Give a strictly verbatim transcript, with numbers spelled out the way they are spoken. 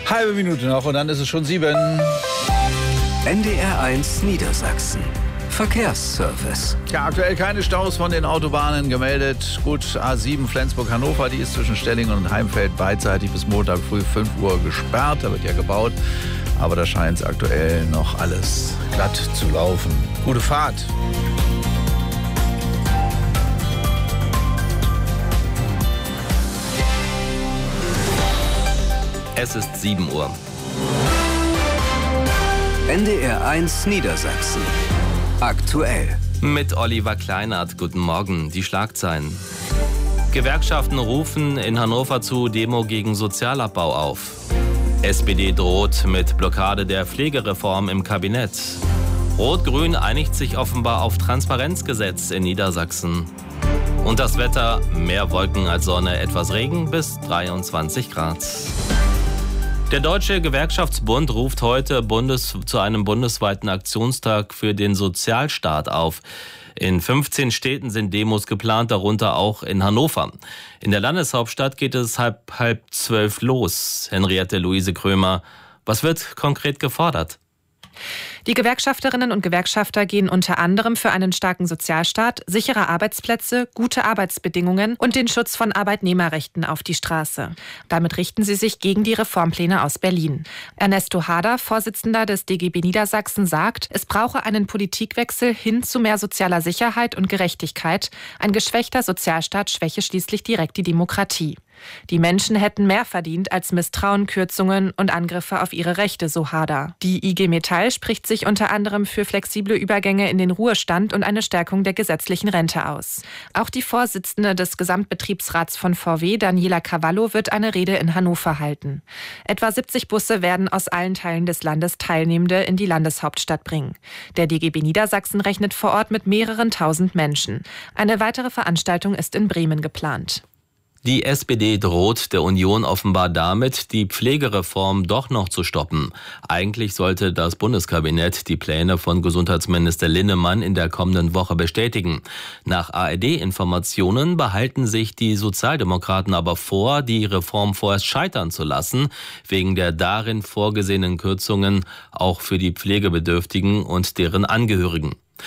Halbe Minute noch und dann ist es schon sieben. N D R eins Niedersachsen. Verkehrsservice. Ja, aktuell keine Staus von den Autobahnen gemeldet. Gut, A sieben Flensburg-Hannover, die ist zwischen Stellingen und Heimfeld beidseitig bis Montag früh fünf Uhr gesperrt. Da wird ja gebaut. Aber da scheint es aktuell noch alles glatt zu laufen. Gute Fahrt. Es ist sieben Uhr. N D R eins Niedersachsen. Aktuell. Mit Oliver Kleinert. Guten Morgen. Die Schlagzeilen. Gewerkschaften rufen in Hannover zu Demo gegen Sozialabbau auf. S P D droht mit Blockade der Pflegereform im Kabinett. Rot-Grün einigt sich offenbar auf Transparenzgesetz in Niedersachsen. Und das Wetter, mehr Wolken als Sonne, etwas Regen bis dreiundzwanzig Grad. Der Deutsche Gewerkschaftsbund ruft heute Bundes, zu einem bundesweiten Aktionstag für den Sozialstaat auf. In fünfzehn Städten sind Demos geplant, darunter auch in Hannover. In der Landeshauptstadt geht es halb halb zwölf los. Henriette Luise Krömer, was wird konkret gefordert? Die Gewerkschafterinnen und Gewerkschafter gehen unter anderem für einen starken Sozialstaat, sichere Arbeitsplätze, gute Arbeitsbedingungen und den Schutz von Arbeitnehmerrechten auf die Straße. Damit richten sie sich gegen die Reformpläne aus Berlin. Ernesto Hader, Vorsitzender des D G B Niedersachsen, sagt, es brauche einen Politikwechsel hin zu mehr sozialer Sicherheit und Gerechtigkeit. Ein geschwächter Sozialstaat schwäche schließlich direkt die Demokratie. Die Menschen hätten mehr verdient als Misstrauen, Kürzungen und Angriffe auf ihre Rechte, so Hader. Die I G Metall spricht sich unter anderem für flexible Übergänge in den Ruhestand und eine Stärkung der gesetzlichen Rente aus. Auch die Vorsitzende des Gesamtbetriebsrats von V W, Daniela Cavallo, wird eine Rede in Hannover halten. Etwa siebzig Busse werden aus allen Teilen des Landes Teilnehmende in die Landeshauptstadt bringen. Der D G B Niedersachsen rechnet vor Ort mit mehreren tausend Menschen. Eine weitere Veranstaltung ist in Bremen geplant. Die S P D droht der Union offenbar damit, die Pflegereform doch noch zu stoppen. Eigentlich sollte das Bundeskabinett die Pläne von Gesundheitsminister Linnemann in der kommenden Woche bestätigen. Nach A R D-Informationen behalten sich die Sozialdemokraten aber vor, die Reform vorerst scheitern zu lassen, wegen der darin vorgesehenen Kürzungen auch für die Pflegebedürftigen und deren Angehörigen.